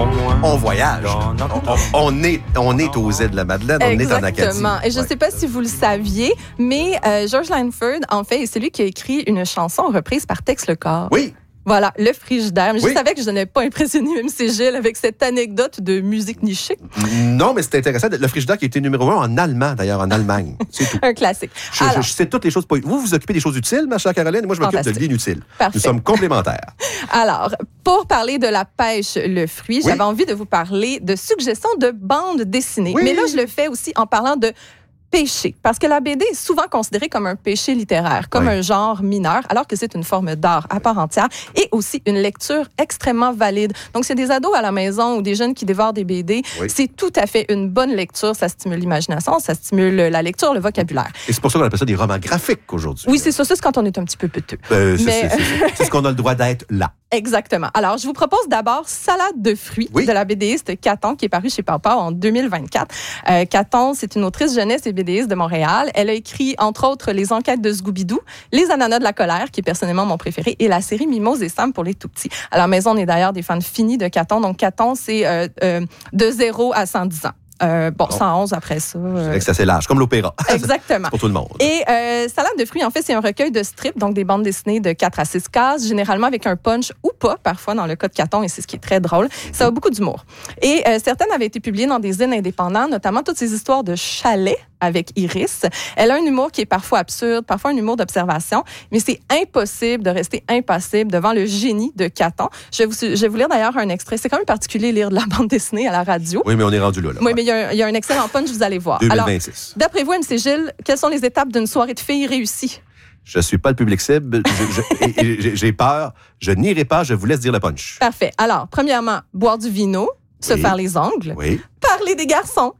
on voyage. On est aux îles de la Madeleine, on est en Acadie. Exactement. Et je ne sais pas si vous le saviez, mais George Langford, en fait, est celui qui a écrit une chanson reprise par Tex Lecor. Oui. Voilà, le frigidaire. Mais je savais que je n'avais pas impressionné MC Gilles avec cette anecdote de musique nichée. Non, mais c'est intéressant. Le frigidaire qui a été numéro 1 en allemand, d'ailleurs, en Allemagne. C'est tout. Un classique. Je sais toutes les choses. Vous vous occupez des choses utiles, ma chère Caroline, et moi, je m'occupe de l'inutile. Parfait. Nous sommes complémentaires. Alors, pour parler de la pêche, le fruit, j'avais envie de vous parler de suggestions de bandes dessinées. Oui. Mais là, je le fais aussi en parlant de péché. Parce que la BD est souvent considérée comme un péché littéraire, comme un genre mineur, alors que c'est une forme d'art à part entière et aussi une lecture extrêmement valide. Donc, c'est des ados à la maison ou des jeunes qui dévorent des BD. C'est tout à fait une bonne lecture. Ça stimule l'imagination, ça stimule la lecture, le vocabulaire. Et c'est pour ça qu'on appelle ça des romans graphiques aujourd'hui. Oui, c'est ça. C'est quand on est un petit peu peteux. C'est ce qu'on a le droit d'être là. Exactement. Alors, je vous propose d'abord Salade de fruits de la BDiste Caton, qui est parue chez Papa en 2024. Caton, c'est une autrice jeunesse et BDiste de Montréal. Elle a écrit, entre autres, Les Enquêtes de Scooby-Doo, Les Ananas de la colère, qui est personnellement mon préféré, et la série Mimose et Sam pour les tout-petits. À la maison, on est d'ailleurs des fans finis de Caton. Donc, Caton, c'est de 0 à 110 ans. 111 après ça. C'est assez large, comme l'opéra. Exactement. C'est pour tout le monde. Et Salade de fruits, en fait, c'est un recueil de strips, donc des bandes dessinées de 4 à 6 cases, généralement avec un punch ou pas, parfois dans le cas de Caton, et c'est ce qui est très drôle. Ça a beaucoup d'humour. Et certaines avaient été publiées dans des zines indépendants, notamment toutes ces histoires de chalets avec Iris. Elle a un humour qui est parfois absurde, parfois un humour d'observation, mais c'est impossible de rester impassible devant le génie de Caton. Je vais vous lire d'ailleurs un extrait. C'est quand même particulier lire de la bande dessinée à la radio. Oui, mais on est rendu là. Oui, mais il y a un excellent punch, vous allez voir. 2026. Alors, d'après vous, MC Gilles, quelles sont les étapes d'une soirée de filles réussie? Je suis pas le public cible. J'ai peur. Je n'irai pas. Je vous laisse dire le punch. Parfait. Alors, premièrement, boire du vino, se faire les ongles, parler des garçons,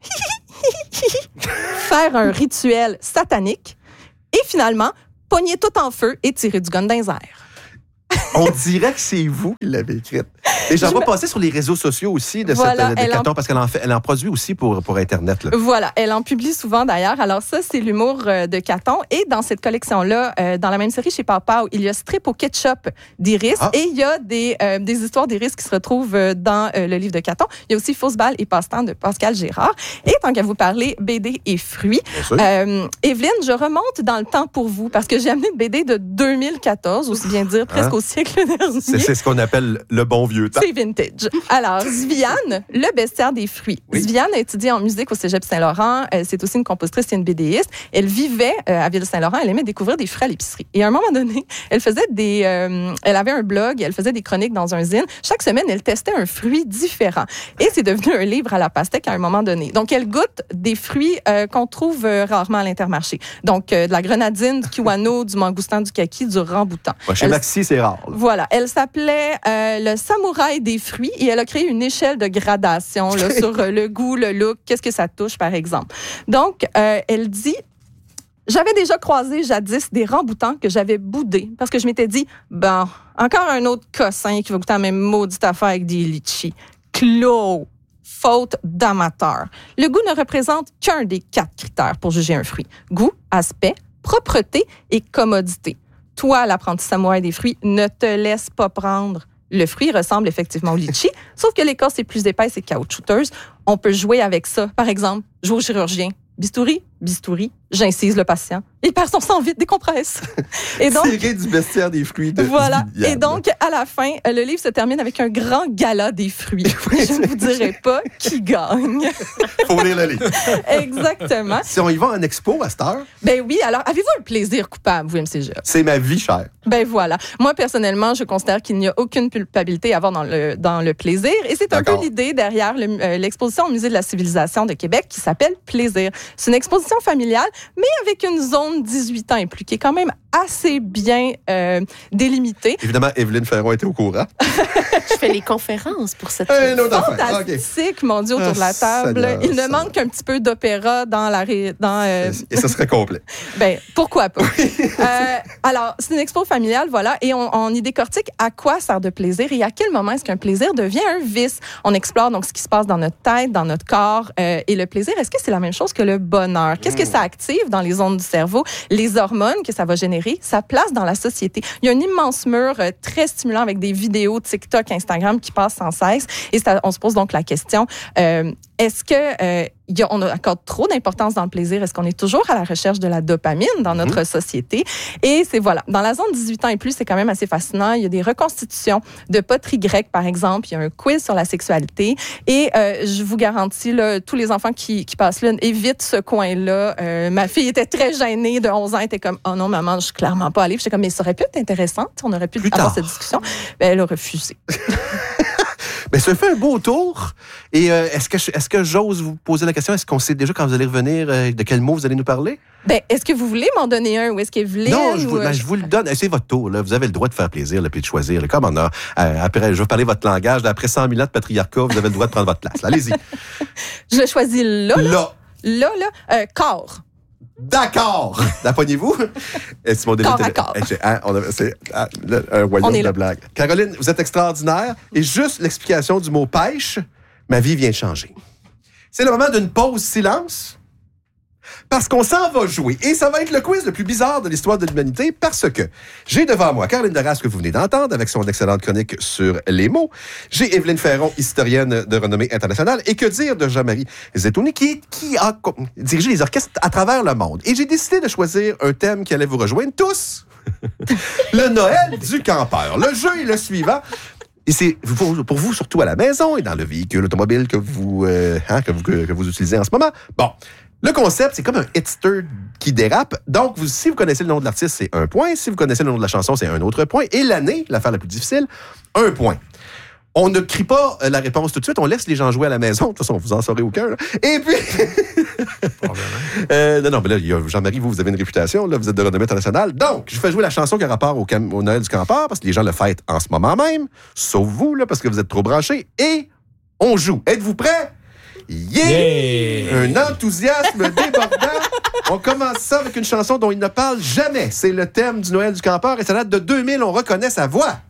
faire un rituel satanique et finalement, pogner tout en feu et tirer du gun dans les airs. On dirait que c'est vous qui l'avez écrite. Et j'en vais passer sur les réseaux sociaux aussi de Caton, parce qu'elle en produit aussi pour Internet. Là. Voilà, elle en publie souvent d'ailleurs. Alors ça, c'est l'humour de Caton. Et dans cette collection-là, dans la même série chez Papa, il y a Strip au ketchup d'Iris et il y a des histoires d'Iris qui se retrouvent dans le livre de Caton. Il y a aussi Fausse balle et passe-temps de Pascal Gérard. Et tant qu'à vous parler BD et fruits, Evelyne, je remonte dans le temps pour vous parce que j'ai amené une BD de 2014, aussi bien dire presque au siècle dernier. C'est ce qu'on appelle le bon vieux temps. C'est vintage. Alors, Zviane, le bestiaire des fruits. Zviane a étudié en musique au Cégep Saint-Laurent. C'est aussi une compositrice et une BDiste. Elle vivait à Ville-Saint-Laurent. Elle aimait découvrir des fruits à l'épicerie. Et à un moment donné, elle avait un blog, elle faisait des chroniques dans un zine. Chaque semaine, elle testait un fruit différent. Et c'est devenu un livre à la pastèque à un moment donné. Donc, elle goûte des fruits qu'on trouve rarement à l'Intermarché. Donc, de la grenadine, du kiwano, du mangoustan, du kaki, du ramboutan. Chez Maxi, c'est rare. Voilà. Elle s'appelait le samouraï des fruits et elle a créé une échelle de gradation là, sur le goût, le look, qu'est-ce que ça touche, par exemple. Donc, elle dit... J'avais déjà croisé jadis des ramboutans que j'avais boudés parce que je m'étais dit, encore un autre cossin qui va goûter la même maudite affaire avec des litchis. Clos! Faute d'amateur. Le goût ne représente qu'un des 4 critères pour juger un fruit. Goût, aspect, propreté et commodité. Toi, l'apprenti samouraï des fruits, ne te laisse pas prendre. Le fruit ressemble effectivement au litchi, sauf que l'écorce est plus épaisse et caoutchouteuse. On peut jouer avec ça. Par exemple, jouer au chirurgien. Bistouri, j'incise le patient. Il perd son sang vite, décompresse. Et donc, tiré du bestiaire des fruits de voilà. Et donc, à la fin, le livre se termine avec un grand gala des fruits. Je ne vous dirai pas qui gagne. Faut lire le livre. Exactement. Si on y va en expo à cette heure? Ben oui. Alors, avez-vous un plaisir coupable, vous, MC Gilles? C'est ma vie chère. Ben voilà. Moi, personnellement, je considère qu'il n'y a aucune culpabilité à avoir dans le plaisir. Et c'est un peu l'idée derrière l'exposition au Musée de la civilisation de Québec qui s'appelle Plaisir. C'est une exposition familiale, mais avec une zone 18 ans et plus, qui est quand même assez bien délimitée. Évidemment, Evelyne Ferron était au courant. Je fais les conférences pour cette fantastique, mon Dieu, autour de la table. Il ne manque qu'un petit peu d'opéra et ça serait complet. Ben, pourquoi pas? Alors, c'est une expo familiale, voilà, et on y décortique à quoi sert de plaisir et à quel moment est-ce qu'un plaisir devient un vice. On explore donc ce qui se passe dans notre tête, dans notre corps et le plaisir. Est-ce que c'est la même chose que le bonheur? Qu'est-ce que ça active dans les zones du cerveau? Les hormones que ça va générer, sa place dans la société. Il y a un immense mur très stimulant avec des vidéos TikTok, Instagram qui passent sans cesse. Et on se pose donc la question, est-ce que on accorde trop d'importance dans le plaisir? Est-ce qu'on est toujours à la recherche de la dopamine dans notre société? Et c'est voilà. Dans la zone 18 ans et plus, c'est quand même assez fascinant. Il y a des reconstitutions de poterie grecque, par exemple. Il y a un quiz sur la sexualité. Et je vous garantis, là, tous les enfants qui passent là, évitent ce coin-là. Ma fille était très gênée de 11 ans. Elle était comme, oh non, maman, je suis clairement pas allée. Puis j'étais comme, mais ça aurait pu être intéressant. On aurait pu avoir cette discussion. Ben, elle a refusé. Mais ça fait un beau tour. Et est-ce que j'ose vous poser la question? Est-ce qu'on sait déjà quand vous allez revenir, de quel mot vous allez nous parler? Ben, est-ce que vous voulez m'en donner un ou est-ce que vous voulez? Non, je vous le donne. C'est votre tour. Là. Vous avez le droit de faire plaisir et de choisir. Là. Comme on a. Après, je vais parler votre langage. Après 100 000 ans de patriarcat, vous avez le droit de prendre votre place. Là. Allez-y. Je choisis là. Là. Corps. D'accord. D'apprenez-vous? C'est mon corps à corps. C'est un royaume de blagues. Caroline, vous êtes extraordinaire. Et juste l'explication du mot pêche, ma vie vient de changer. C'est le moment d'une pause silence. Parce qu'on s'en va jouer. Et ça va être le quiz le plus bizarre de l'histoire de l'humanité parce que j'ai devant moi Caroline Darras, que vous venez d'entendre avec son excellente chronique sur les mots. J'ai Évelyne Ferron, historienne de renommée internationale. Et que dire de Jean-Marie Zetouni, qui a dirigé les orchestres à travers le monde. Et j'ai décidé de choisir un thème qui allait vous rejoindre tous. Le Noël du campeur. Le jeu est le suivant. Et c'est pour vous, surtout à la maison et dans le véhicule automobile que vous utilisez en ce moment. Bon. Le concept, c'est comme un hitster qui dérape. Donc, si vous connaissez le nom de l'artiste, c'est 1 point. Si vous connaissez le nom de la chanson, c'est un autre point. Et l'année, l'affaire la plus difficile, 1 point. On ne crie pas la réponse tout de suite. On laisse les gens jouer à la maison. De toute façon, vous en saurez aucun. Là. Et puis... non, mais là, Jean-Marie, vous avez une réputation. Là, vous êtes de renommée internationale. Donc, je fais jouer la chanson qui a rapport au Noël du campeur parce que les gens le fêtent en ce moment même. Sauf vous, là, parce que vous êtes trop branchés. Et on joue. Êtes-vous prêts? Yeah! Un enthousiasme débordant. On commence ça avec une chanson dont il ne parle jamais. C'est le thème du Noël du campeur et ça date de 2000. On reconnaît sa voix.